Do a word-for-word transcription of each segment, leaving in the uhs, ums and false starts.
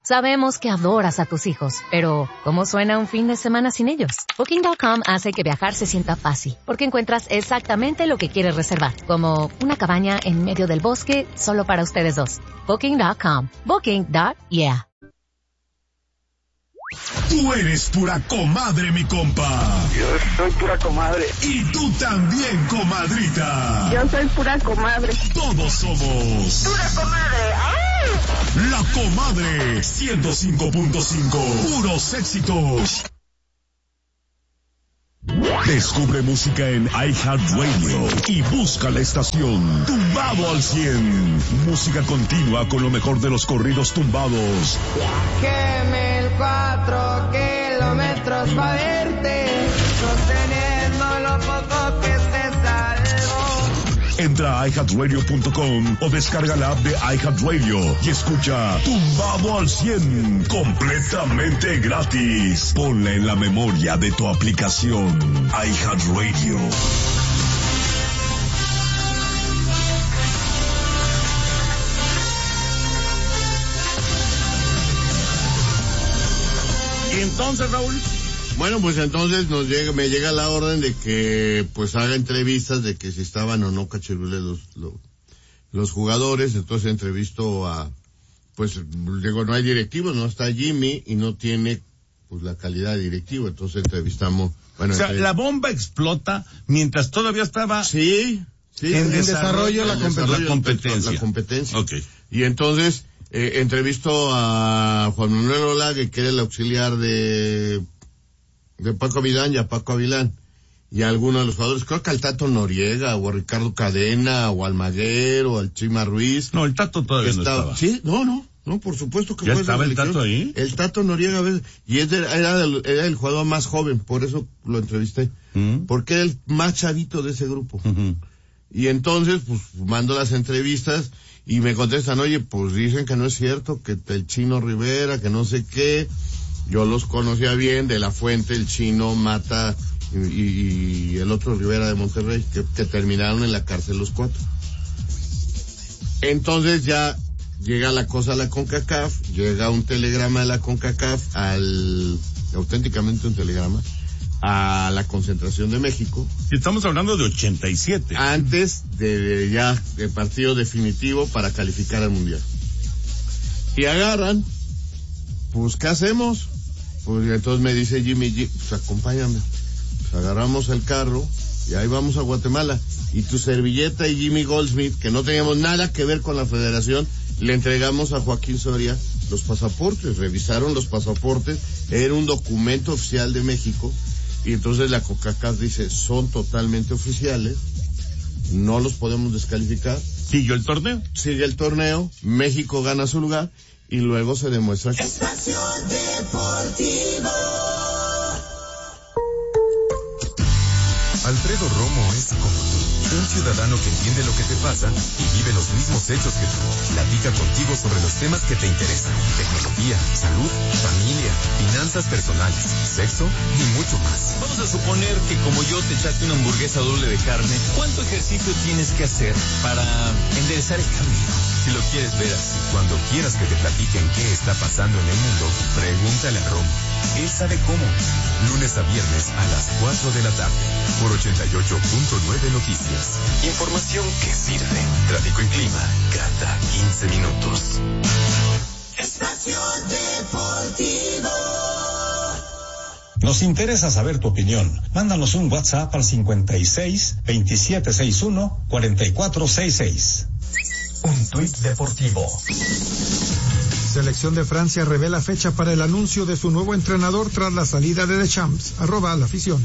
Sabemos que adoras a tus hijos, pero ¿cómo suena un fin de semana sin ellos? Booking punto com hace que viajar se sienta fácil, porque encuentras exactamente lo que quieres reservar, como una cabaña en medio del bosque solo para ustedes dos. Booking punto com. Booking. Yeah. Tú eres pura comadre, mi compa. Yo soy pura comadre. Y tú también, comadrita. Yo soy pura comadre. Todos somos pura comadre. ¡Ay! La Comadre ciento cinco punto cinco. Puros éxitos. Descubre música en iHeartRadio y busca la estación Tumbado al cien. Música continua con lo mejor de los corridos tumbados. Queme el cuatro kilómetros pa' verte, sosteniendo lo poco que se salvó. Entra a i heart radio punto com o descarga la app de iHeartRadio y escucha Tumbado al cien completamente gratis. Ponla en la memoria de tu aplicación iHeartRadio. ¿Y entonces, Raúl? Bueno, pues entonces nos llega, me llega la orden de que pues haga entrevistas de que si estaban o no cachirules los, los, los jugadores. Entonces entrevisto a, pues digo, no hay directivos, no está Jimmy y no tiene pues la calidad de directivo. Entonces entrevistamos. Bueno, o sea, entre... la bomba explota mientras todavía estaba sí, sí, en desarrollo, desarrollo la, en comp desarrollo la competencia. La competencia. Okay. Y entonces eh, entrevisto a Juan Manuel Olague, que era el auxiliar de de Paco Avilán y a Paco Avilán y a algunos de los jugadores, creo que al Tato Noriega o a Ricardo Cadena o al Maguer o al Chima Ruiz. No, el Tato todavía no estaba. Sí, no, no, no, por supuesto que ¿Ya fue estaba el Tato ahí? El Tato Noriega, y es de, era, el, era el jugador más joven, por eso lo entrevisté, uh-huh. porque era el más chavito de ese grupo. Uh-huh. Y entonces, pues, mando las entrevistas y me contestan, oye, pues dicen que no es cierto, que el Chino Rivera, que no sé qué. Yo los conocía bien, de La Fuente, el Chino, Mata y, y, y el otro Rivera de Monterrey, que, que terminaron en la cárcel los cuatro. Entonces ya llega la cosa a la CONCACAF, llega un telegrama de la CONCACAF al, auténticamente un telegrama, a la concentración de México. Estamos hablando de ochenta y siete. Antes de, de ya, de partido definitivo para calificar al Mundial. Y agarran, pues, ¿qué hacemos? Pues entonces me dice Jimmy, pues acompáñame. Pues agarramos el carro y ahí vamos a Guatemala. Y tu servilleta y Jimmy Goldsmith, que no teníamos nada que ver con la federación, le entregamos a Joaquín Soria los pasaportes. Revisaron los pasaportes, era un documento oficial de México. Y entonces la CONCACAF dice, son totalmente oficiales, no los podemos descalificar. ¿Siguió el torneo? Sigue el torneo, México gana su lugar. Y luego se demuestra que... Espacio Deportivo. Alfredo Romo es como tú, un ciudadano que entiende lo que te pasa y vive los mismos hechos que tú. Platica contigo sobre los temas que te interesan: tecnología, salud, familia, finanzas personales, sexo y mucho más. Vamos a suponer que como yo te echaste una hamburguesa doble de carne, ¿cuánto ejercicio tienes que hacer para enderezar el camino? Si lo quieres ver así. Cuando quieras que te platiquen qué está pasando en el mundo, pregúntale a Romo. Él sabe cómo. Lunes a viernes a las cuatro de la tarde, por ochenta y ocho punto nueve Noticias. Información que sirve. Tráfico y clima cada quince minutos. Espacio Deportivo. Nos interesa saber tu opinión. Mándanos un WhatsApp al cincuenta y seis, veintisiete sesenta y uno, cuarenta y cuatro sesenta y seis. Un tuit deportivo. Selección de Francia revela fecha para el anuncio de su nuevo entrenador tras la salida de Deschamps. Arroba la afición.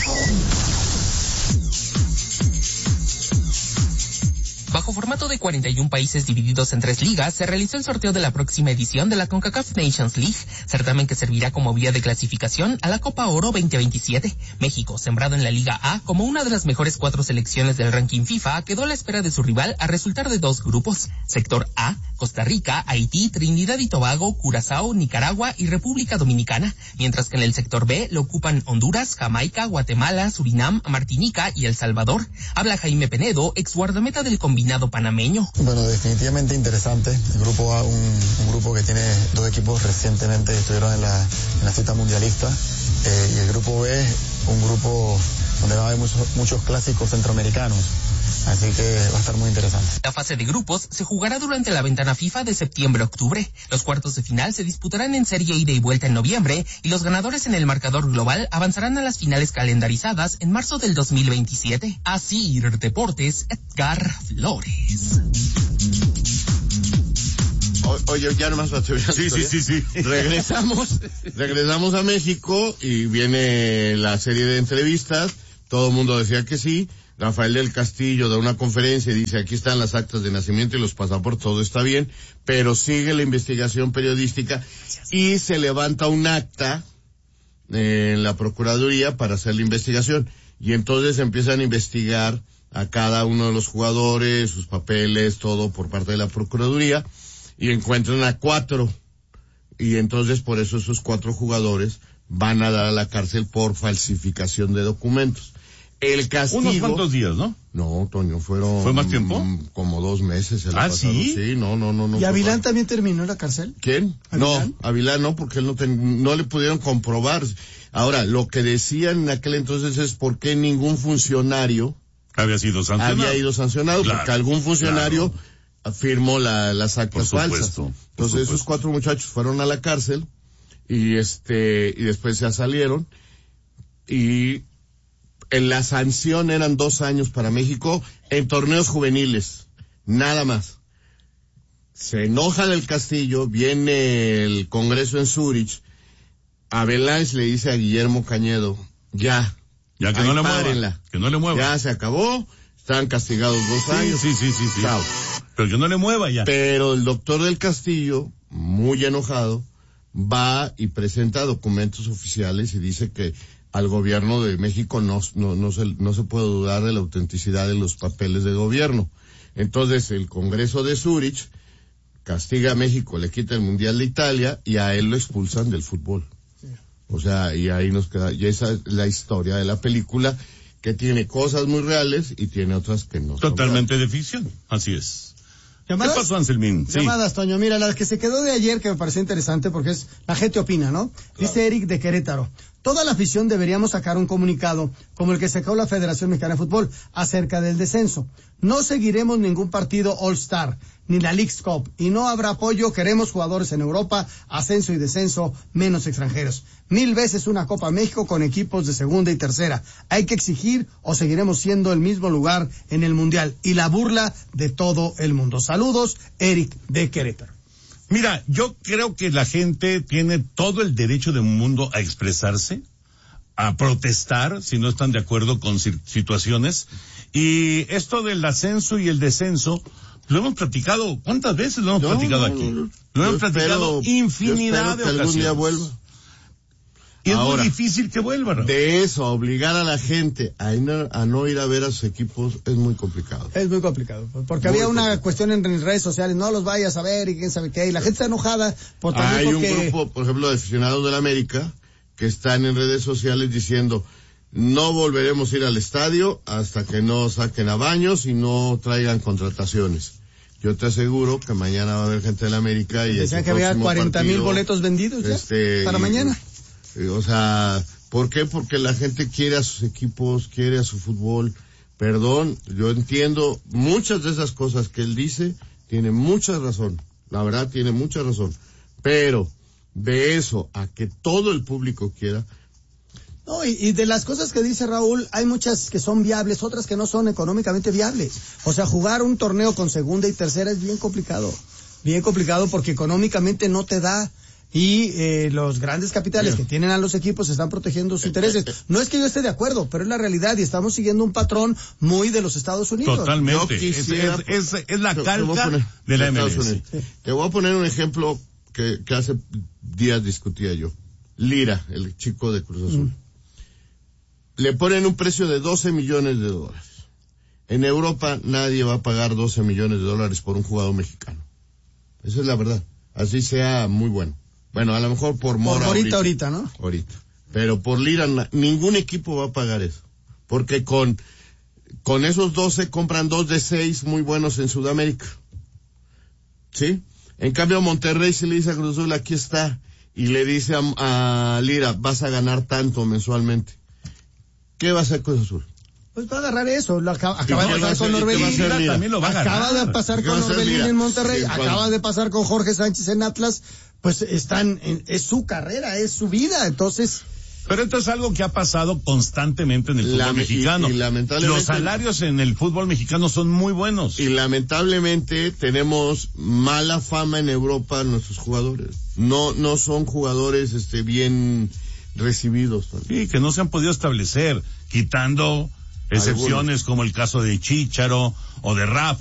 Bajo formato de cuarenta y un países divididos en tres ligas, se realizó el sorteo de la próxima edición de la CONCACAF Nations League, certamen que servirá como vía de clasificación a la Copa Oro veinte veintisiete. México, sembrado en la Liga A como una de las mejores cuatro selecciones del ranking FIFA, quedó a la espera de su rival a resultar de dos grupos. Sector A, Costa Rica, Haití, Trinidad y Tobago, Curazao, Nicaragua y República Dominicana, mientras que en el sector B lo ocupan Honduras, Jamaica, Guatemala, Surinam, Martinica y El Salvador. Habla Jaime Penedo, ex guardameta del combinado panameño, brasileño. Bueno, definitivamente interesante. El grupo A, un, un grupo que tiene dos equipos recientemente que estuvieron en la, en la cita mundialista. Eh, y el grupo B, un grupo donde va a haber muchos, muchos clásicos centroamericanos. Así que va a estar muy interesante. La fase de grupos se jugará durante la ventana FIFA de septiembre a octubre. Los cuartos de final se disputarán en serie ida y vuelta en noviembre y los ganadores en el marcador global avanzarán a las finales calendarizadas en marzo del dos mil veintisiete. Así, Deportes, Edgar Flores. O, oye, ya nomás para terminar. Sí, sí, sí, sí. Regresamos, regresamos a México y viene la serie de entrevistas. Todo el mundo decía que sí. Rafael del Castillo da una conferencia y dice, aquí están las actas de nacimiento y los pasaportes, todo está bien, pero sigue la investigación periodística y se levanta un acta eh, en la Procuraduría para hacer la investigación. Y entonces empiezan a investigar a cada uno de los jugadores, sus papeles, todo por parte de la Procuraduría, y encuentran a cuatro. Y entonces por eso esos cuatro jugadores van a dar a la cárcel por falsificación de documentos. El castigo. Unos cuantos días, ¿no? No, Toño, fueron. ¿Fue más tiempo? Mm, como dos meses. El ¿Ah, pasado. sí? Sí, no, no, no, no. ¿Y Avilán también terminó en la cárcel? ¿Quién? ¿Avilán? No, Avilán no, porque él no ten, no le pudieron comprobar. Ahora, lo que decían en aquel entonces es por qué ningún funcionario había sido sancionado. Había ido sancionado, Claro, porque algún funcionario claro. firmó la, las actas Por falsas. supuesto, Entonces por supuesto. esos cuatro muchachos fueron a la cárcel y este y después ya salieron y en la sanción eran dos años para México en torneos juveniles, nada más. Se enoja del Castillo, viene el Congreso en Zúrich, Avalanche le dice a Guillermo Cañedo, ya, ya que no le párenla. mueva, que no le mueva. Ya se acabó, están castigados dos sí, años. Sí, sí, sí, sí. Chao. Pero que no le mueva ya. Pero el doctor del Castillo, muy enojado, va y presenta documentos oficiales y dice que al gobierno de México no, no, no se, no se puede dudar de la autenticidad de los papeles de gobierno. Entonces el Congreso de Zúrich castiga a México, le quita el Mundial de Italia y a él lo expulsan del fútbol. Sí. O sea, y ahí nos queda, y esa es la historia de la película, que tiene cosas muy reales y tiene otras que no. Totalmente de ficción, así es. ¿Llamadas? ¿Qué pasó, Anselmín? Sí. Llamadas, Toño. Mira, la que se quedó de ayer, que me pareció interesante porque es, la gente opina, ¿no? Claro. Dice Eric de Querétaro. Toda la afición deberíamos sacar un comunicado, como el que sacó la Federación Mexicana de Fútbol, acerca del descenso. No seguiremos ningún partido All-Star, ni la Leagues Cup, y no habrá apoyo. Queremos jugadores en Europa, ascenso y descenso, menos extranjeros. Mil veces una Copa México con equipos de segunda y tercera. Hay que exigir o seguiremos siendo el mismo lugar en el Mundial y la burla de todo el mundo. Saludos, Eric de Querétaro. Mira, yo creo que la gente tiene todo el derecho del mundo a expresarse, a protestar si no están de acuerdo con situaciones. Y esto del ascenso y el descenso, lo hemos platicado, ¿cuántas veces lo hemos no, platicado no, aquí? No, lo hemos platicado espero, infinidad de ocasiones. Algún día vuelva. Y es Ahora, muy difícil que vuelva, ¿no? De eso, a obligar a la gente a, ir, a no ir a ver a sus equipos es muy complicado. Es muy complicado, porque muy había una complicado. cuestión en redes sociales, no los vayas a ver y quién sabe qué, y la gente está enojada por también Hay porque... un grupo, por ejemplo, de aficionados de la América, que están en redes sociales diciendo, no volveremos a ir al estadio hasta que no saquen a Baños y no traigan contrataciones. Yo te aseguro que mañana va a haber gente de la América y... Decían que había cuarenta mil boletos vendidos ya, este, para y, mañana. O sea, ¿por qué? Porque la gente quiere a sus equipos, quiere a su fútbol. Perdón, yo entiendo muchas de esas cosas que él dice, tiene mucha razón. La verdad, tiene mucha razón. Pero, de eso a que todo el público quiera... No, y, y de las cosas que dice Raúl, hay muchas que son viables, otras que no son económicamente viables. O sea, jugar un torneo con segunda y tercera es bien complicado. Bien complicado porque económicamente no te da... Y eh, los grandes capitales que tienen a los equipos están protegiendo sus intereses. No es que yo esté de acuerdo, pero es la realidad y estamos siguiendo un patrón muy de los Estados Unidos. Totalmente. Quisiera, es, es, es la te, calca te poner, de la M L S. Sí. Te voy a poner un ejemplo que, que hace días discutía yo. Lira, el chico de Cruz Azul. Mm. Le ponen un precio de doce millones de dólares. En Europa nadie va a pagar doce millones de dólares por un jugador mexicano. Esa es la verdad. Así sea muy bueno. Bueno, a lo mejor por Mora. Por ahorita, ahorita, ¿no? Ahorita. Pero por Lira, ningún equipo va a pagar eso. Porque con con esos doce compran dos de seis muy buenos en Sudamérica. ¿Sí? En cambio, Monterrey si le dice a Cruz Azul, aquí está, y le dice a, a Lira, vas a ganar tanto mensualmente. ¿Qué va a hacer Cruz Azul? Pues va a agarrar eso, lo acaba, acaba de pasar con Orbelín, también lo va a ganar. Acaba de pasar con Orbelín en Monterrey, sí, acaba de pasar con Jorge Sánchez en Atlas, pues están, en, es su carrera, es su vida, entonces... Pero esto es algo que ha pasado constantemente en el fútbol La, mexicano. Y, y lamentablemente, los salarios en el fútbol mexicano son muy buenos. Y lamentablemente tenemos mala fama en Europa nuestros jugadores. No, no son jugadores, este, bien recibidos. Sí, que no se han podido establecer, quitando excepciones Algunos. como el caso de Chícharo o de Rafa.